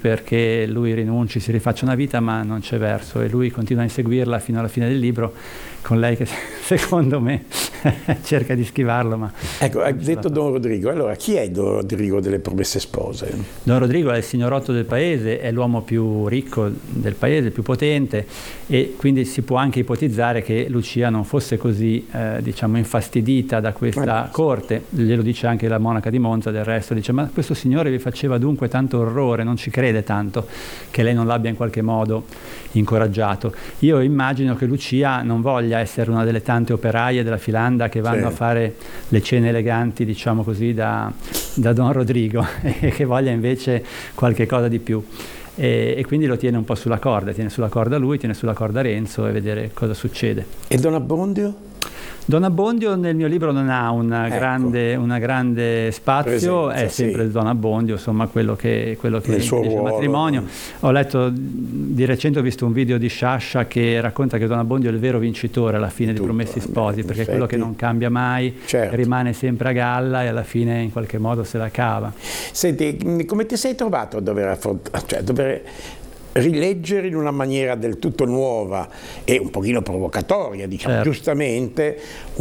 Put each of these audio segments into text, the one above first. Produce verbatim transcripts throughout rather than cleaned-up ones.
perché lui rinunci, si rifaccia una vita, ma non c'è verso, e lui continua a inseguirla fino alla fine del libro, con lei che secondo me cerca di schivarlo. Ma ecco, hai detto Don Rodrigo, allora chi è Don Rodrigo delle Promesse Spose? Don Rodrigo è il signorotto del paese, è l'uomo più ricco del paese, più potente, e quindi si può anche ipotizzare che Lucia non fosse così eh, diciamo infastidita da questa corte. Glielo dice anche la monaca di Monza, del resto, dice: ma questo signore vi faceva dunque tanto orrore, non ci crede tanto che lei non l'abbia in qualche modo incoraggiato. Io immagino che Lucia non voglia essere una delle tante operaie della filanda che vanno sì. a fare le cene eleganti, diciamo così, da, da Don Rodrigo, e che voglia invece qualche cosa di più. E, e quindi lo tiene un po' sulla corda, tiene sulla corda lui, tiene sulla corda Renzo, e vedere cosa succede. E Don Abbondio? Don Abbondio nel mio libro non ha una ecco. grande, una grande spazio, Presenza, è sempre sì. il Don Abbondio, insomma, quello che, quello che il il matrimonio. Ho letto di recente, ho visto un video di Sciascia che racconta che Don Abbondio è il vero vincitore alla fine Tutto, dei Promessi Sposi, beh, perché è quello che non cambia mai, certo. rimane sempre a galla e alla fine in qualche modo se la cava. Senti, come ti sei trovato a dover affrontare, cioè a dover rileggere in una maniera del tutto nuova e un pochino provocatoria, diciamo, certo. giustamente,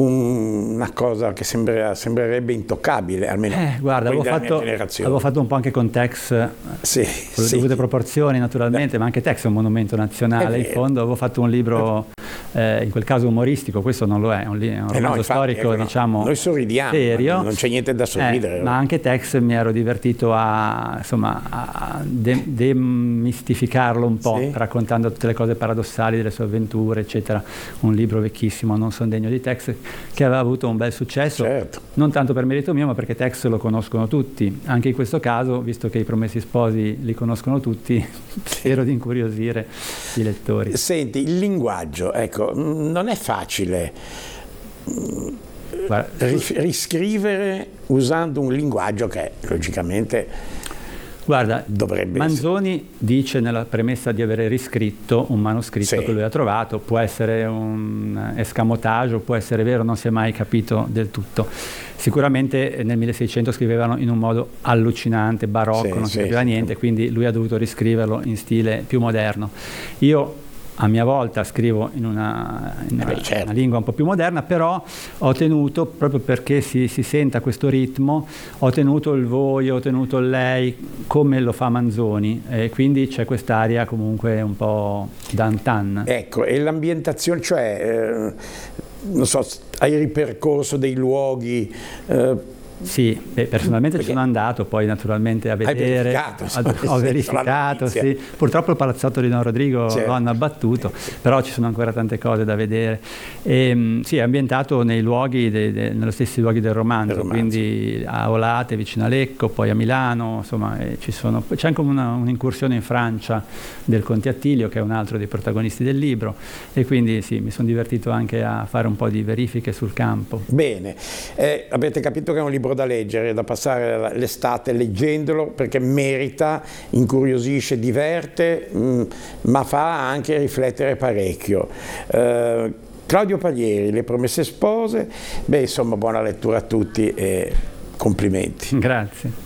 un, una cosa che sembra, sembrerebbe intoccabile, almeno eh, guarda, avevo fatto, avevo fatto un po' anche con Tex, sì, con le sì. dovute proporzioni naturalmente, Beh. ma anche Tex è un monumento nazionale, in fondo avevo fatto un libro eh, in quel caso umoristico, questo non lo è, è un, è un romanzo eh no, infatti, storico, ecco, diciamo, noi sorridiamo, serio, non c'è niente da sorridere. Eh, ma anche Tex mi ero divertito a, insomma, a de- demistificare un po', sì. raccontando tutte le cose paradossali delle sue avventure, eccetera. Un libro vecchissimo, Non son degno di Tex, che aveva avuto un bel successo, certo. non tanto per merito mio, ma perché Tex lo conoscono tutti. Anche in questo caso, visto che I Promessi Sposi li conoscono tutti, spero di incuriosire i lettori. Senti, il linguaggio, ecco, non è facile Guarda, riscrivere usando un linguaggio che logicamente Guarda, dovrebbe Manzoni essere. dice nella premessa di avere riscritto un manoscritto sì. che lui ha trovato, può essere un escamotage, può essere vero, non si è mai capito del tutto. Sicuramente nel milleseicento scrivevano in un modo allucinante, barocco, sì, non si sì, capiva sì. niente, quindi lui ha dovuto riscriverlo in stile più moderno. Io a mia volta scrivo in una, in una, eh certo. una lingua un po' più moderna, però ho tenuto, proprio perché si, si senta questo ritmo, ho tenuto il voi, ho tenuto il lei, come lo fa Manzoni, e quindi c'è quest'aria comunque un po' d'antan. Ecco, e l'ambientazione, cioè, eh, non so, hai ripercorso dei luoghi... Eh, Sì, beh, personalmente Perché? ci sono andato, poi naturalmente a vedere, verificato, ho, ho verificato, sì. Purtroppo il palazzotto di Don Rodrigo certo. lo hanno abbattuto, però ci sono ancora tante cose da vedere. E, sì, è ambientato nei luoghi, de, de, nello stessi luoghi del romanzo, romanzo, quindi a Olate, vicino a Lecco, poi a Milano, insomma, ci sono, c'è anche una, un'incursione in Francia del Conte Attilio, che è un altro dei protagonisti del libro, e quindi sì, mi sono divertito anche a fare un po' di verifiche sul campo. Bene, eh, avete capito che è un libro da leggere, da passare l'estate leggendolo, perché merita, incuriosisce, diverte, mh, ma fa anche riflettere parecchio. Eh, Claudio Paglieri, Le Promesse Spose, beh, insomma, buona lettura a tutti e complimenti. Grazie.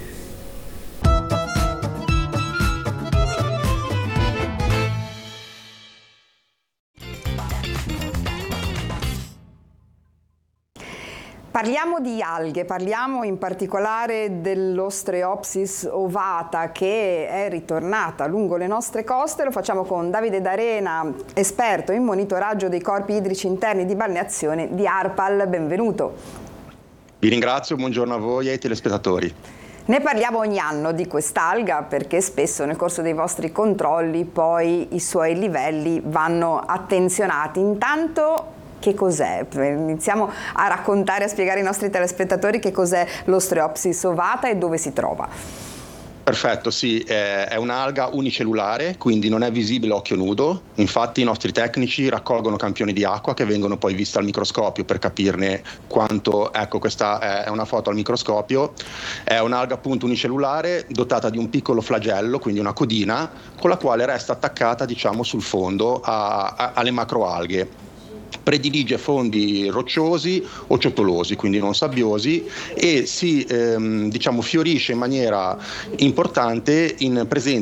Parliamo di alghe, parliamo in particolare dell'Ostreopsis ovata che è ritornata lungo le nostre coste. Lo facciamo con Davide D'Arena, esperto in monitoraggio dei corpi idrici interni di balneazione di ARPAL. Benvenuto. Vi ringrazio, buongiorno a voi e ai telespettatori. Ne parliamo ogni anno di quest'alga perché spesso nel corso dei vostri controlli poi i suoi livelli vanno attenzionati. Intanto, che cos'è? Iniziamo a raccontare, a spiegare ai nostri telespettatori che cos'è l'Ostreopsis ovata e dove si trova. Perfetto, sì, è un'alga unicellulare, quindi non è visibile a occhio nudo. Infatti i nostri tecnici raccolgono campioni di acqua che vengono poi visti al microscopio per capirne quanto, ecco, questa è una foto al microscopio. È un'alga appunto unicellulare dotata di un piccolo flagello, quindi una codina, con la quale resta attaccata, diciamo, sul fondo a, a, alle macroalghe. Predilige fondi rocciosi o ciottolosi, quindi non sabbiosi, e si ehm, diciamo fiorisce in maniera importante in presenza